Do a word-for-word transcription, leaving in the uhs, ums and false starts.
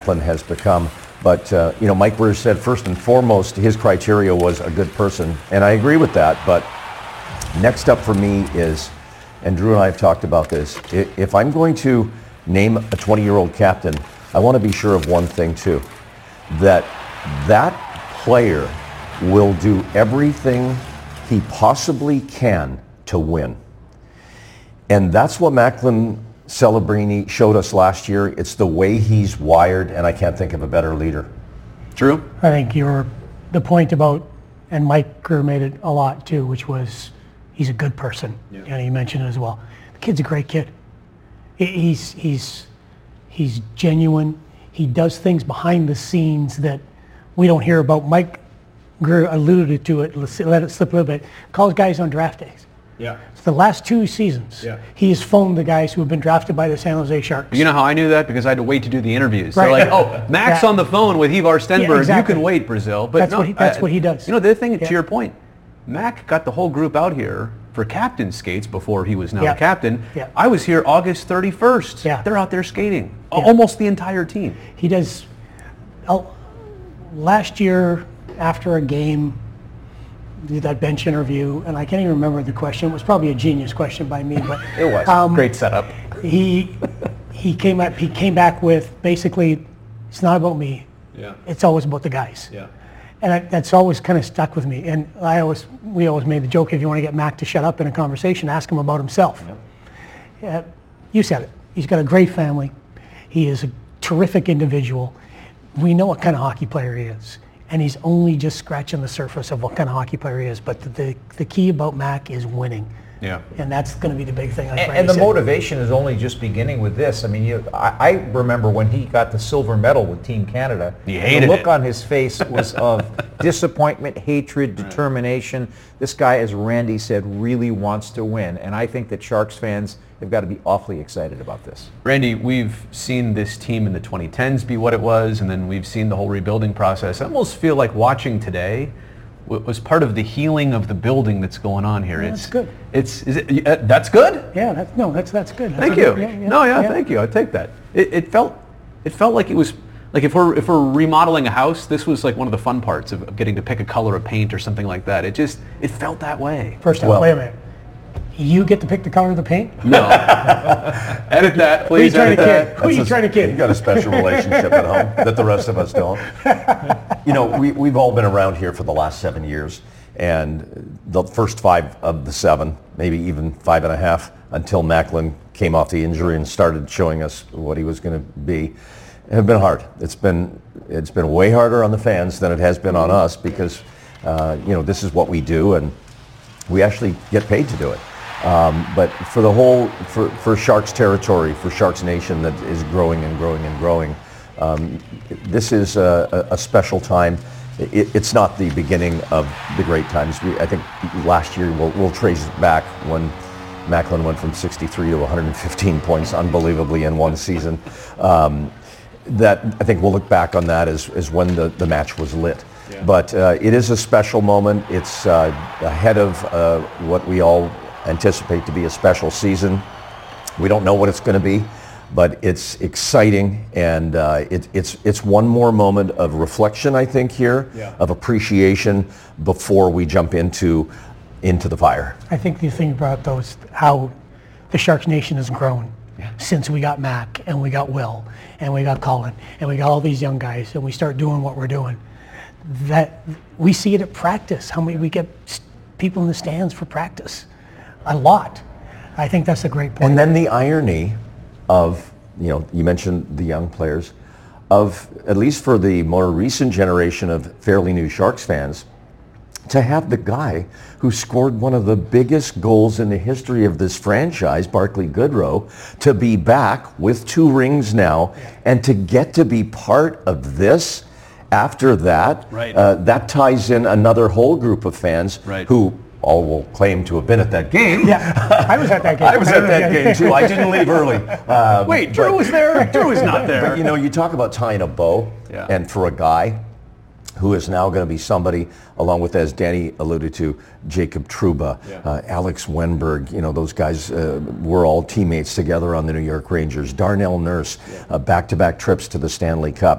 Macklin has become. But, uh, you know, Mike Burge said first and foremost his criteria was a good person, and I agree with that. But next up for me is, and Drew and I have talked about this, if I'm going to name a twenty-year-old captain, I want to be sure of one thing too, that that player will do everything he possibly can to win. And that's what Macklin Celebrini showed us last year. It's the way he's wired, and I can't think of a better leader. Drew? I think you're the point about, and Mike Grier made it a lot too, which was he's a good person. Yeah. And he mentioned it as well. The kid's a great kid. He's he's he's genuine. He does things behind the scenes that we don't hear about. Mike Grier alluded to it. Let's let it slip a little bit. Calls guys on draft days. Yeah. The last two seasons, yeah. he has phoned the guys who have been drafted by the San Jose Sharks. You know how I knew that? Because I had to wait to do the interviews. Right. They're like, oh, Mac's yeah. on the phone with Ivar Stenberg. Yeah, exactly. You can wait, Brazil. But that's no, what he, that's I, what he does. You know, the other thing, yeah. to your point, Mac got the whole group out here for captain skates before he was now yeah. a captain. Yeah. I was here August thirty-first. Yeah. They're out there skating. Yeah. Almost the entire team. He does. Oh, last year, after a game, did that bench interview, and I can't even remember the question. It was probably a genius question by me, but it was um, great setup. He he came up. He came back with basically, it's not about me. Yeah. It's always about the guys. Yeah. And I, that's always kind of stuck with me. And I always, we always made the joke: if you want to get Mac to shut up in a conversation, ask him about himself. Yeah. Uh, you said it. He's got a great family. He is a terrific individual. We know what kind of hockey player he is. And he's only just scratching the surface of what kind of hocky player he is. But the the, the key about Mac is winning. Yeah. And that's going to be the big thing. Like and, Randy and the said. motivation is only just beginning with this. I mean, you, I, I remember when he got the silver medal with Team Canada. He hated the look it. on his face was of disappointment, hatred, determination. This guy, as Randy said, really wants to win. And I think that Sharks fans have got to be awfully excited about this. Randy, we've seen this team in the twenty tens be what it was, and then we've seen the whole rebuilding process. I almost feel like watching today was part of the healing of the building that's going on here. Yeah, it's that's good. It's is it uh, that's good? Yeah, that's, no, that's that's good. That's Thank a you. good- yeah, yeah, no, yeah, yeah. thank you. I take that. It, it felt it felt like it was like if we're if we're remodeling a house, this was like one of the fun parts of, of getting to pick a color of paint or something like that. It just it felt that way. First time, Well- wait a minute. You get to pick the color of the paint? No. Edit that, please. Who are you trying to edit kid? that. Who are you That's a- trying to kid? You've got a special relationship at home that the rest of us don't. You know, we, we've all been around here for the last seven years, and the first five of the seven, maybe even five and a half, until Macklin came off the injury and started showing us what he was going to be, have been hard. It's been it's been way harder on the fans than it has been on us because, uh, you know, this is what we do, and we actually get paid to do it. Um, but for the whole, for, for Sharks territory, for Sharks Nation that is growing and growing and growing, um, this is a, a special time. It, it's not the beginning of the great times. We, I think last year we'll, we'll trace it back when Macklin went from sixty-three to one hundred fifteen points unbelievably in one season. Um, that I think we'll look back on that as, as when the, the match was lit. Yeah. But uh, it is a special moment. It's uh, ahead of uh, what we all anticipate to be a special season. We don't know what it's going to be, but it's exciting, and uh, it, it's it's one more moment of reflection, I think, here, yeah. of appreciation before we jump into into the fire. I think the thing about those how the Sharks Nation has grown yeah. since we got Mac and we got Will and we got Colin and we got all these young guys and we start doing what we're doing. That we see it at practice. How many we get people in the stands for practice. A lot. I think that's a great point. And then the irony of, you know, you mentioned the young players, of, at least for the more recent generation of fairly new Sharks fans, to have the guy who scored one of the biggest goals in the history of this franchise, Barclay Goodrow, to be back with two rings now, and to get to be part of this after that, right. uh, that ties in another whole group of fans right. who all will claim to have been at that game. Yeah, I was at that game. I was at that game too. I didn't leave early. Um, Wait, Drew but, was there? Drew was not there. But you know, you talk about tying a bow, yeah. and for a guy who is now going to be somebody, along with, as Danny alluded to, Jacob Trouba, yeah. uh, Alex Wenberg, you know, those guys uh, were all teammates together on the New York Rangers. Darnell Nurse, yeah. uh, back-to-back trips to the Stanley Cup.